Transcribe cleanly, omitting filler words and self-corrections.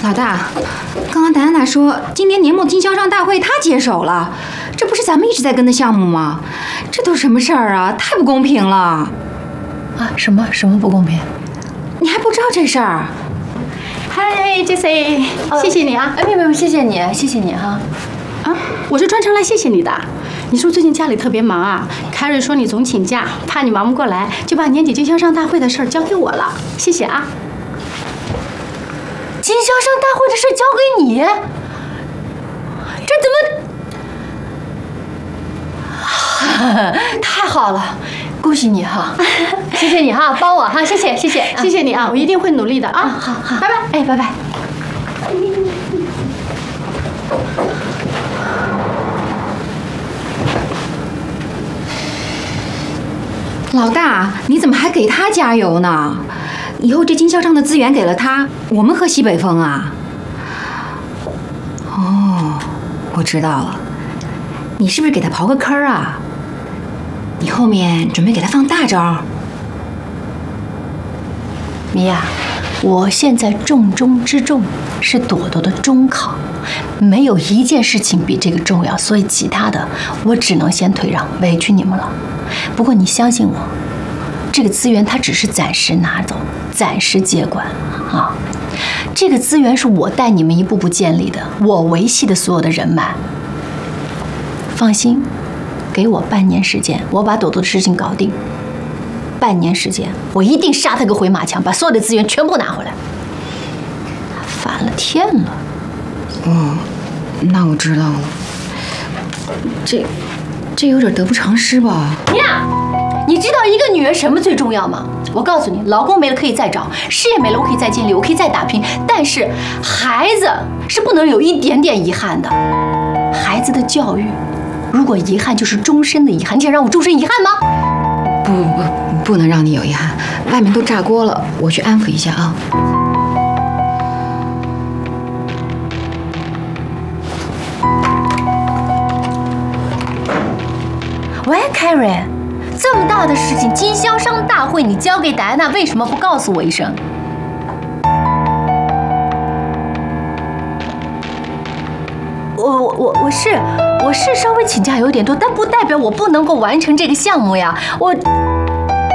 老大，刚刚戴安娜说今年年末经销商大会她接手了，这不是咱们一直在跟的项目吗？这都什么事儿啊？太不公平了！ 啊，什么不公平？ 你还不知道这事儿？ 嗨，Jessie，谢谢你啊！ 哎，没有，谢谢你哈。 啊，我是专程来谢谢你的。你说最近家里特别忙啊？凯瑞说你总请假，怕你忙不过来，就把年底经销商大会的事儿交给我了。谢谢啊！ 经销商大会的事交给你，这怎么？太好了，恭喜你哈！谢谢你哈，帮我哈，谢谢你啊，我一定会努力的啊！ 好， 拜拜， 哎，拜拜。 老大，你怎么还给他加油呢？以后这经销商的资源给了他，我们喝西北风啊！哦，我知道了，你是不是给他刨个坑啊？你后面准备给他放大招？ 米娅，我现在重中之重是朵朵的中考，没有一件事情比这个重要，所以其他的我只能先退让，委屈你们了。不过你相信我，这个资源它只是暂时拿走，暂时接管啊。这个资源是我带你们一步步建立的，我维系的所有的人脉。放心，给我半年时间，我把朵朵的事情搞定。半年时间，我一定杀他个回马枪，把所有的资源全部拿回来。反了天了！ 哦，那我知道了。这有点得不偿失吧？ 呀，你知道一个女人什么最重要吗？我告诉你，老公没了可以再找，事业没了我可以再建立，我可以再打拼，但是孩子是不能有一点点遗憾的。孩子的教育，如果遗憾就是终身的遗憾，你想让我终身遗憾吗？ 不能让你有遗憾。外面都炸锅了，我去安抚一下啊。 喂，凯瑞，这么大的事情，经销商大会你交给戴安娜，为什么不告诉我一声？我是稍微请假有点多，但不代表我不能够完成这个项目呀。